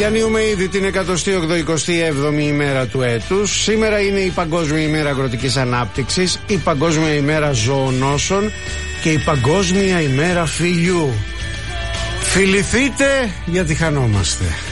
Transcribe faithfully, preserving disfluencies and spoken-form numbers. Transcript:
Διανύουμε ήδη την εκατοστή ογδοηκοστή έβδομη ημέρα του έτους. Σήμερα είναι η Παγκόσμια ημέρα αγροτικής ανάπτυξης, η Παγκόσμια ημέρα ζωονόσων και η Παγκόσμια ημέρα φιλιού. Φιληθείτε γιατί χανόμαστε.